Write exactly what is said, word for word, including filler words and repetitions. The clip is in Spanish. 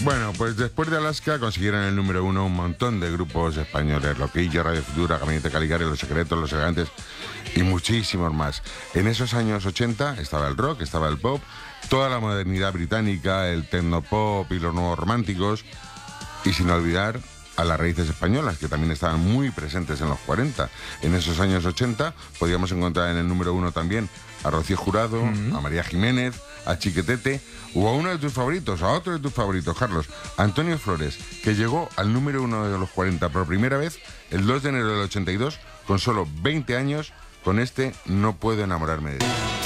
Bueno, pues después de Alaska consiguieron el número uno un montón de grupos españoles, Loquillo, Radio Futura, Gabinete Caligari, Los Secretos, Los Elegantes y muchísimos más. En esos años ochenta estaba el rock, estaba el pop, toda la modernidad británica, el tecnopop y los nuevos románticos, y sin olvidar a las raíces españolas, que también estaban muy presentes en los cuarenta. En esos años ochenta podíamos encontrar en el número uno también a Rocío Jurado, uh-huh. a María Jiménez, a Chiquetete, o a uno de tus favoritos, a otro de tus favoritos, Carlos, Antonio Flores, que llegó al número uno de los cuarenta por primera vez el dos de enero del ochenta y dos, con solo veinte años, con este No puedo enamorarme de ti.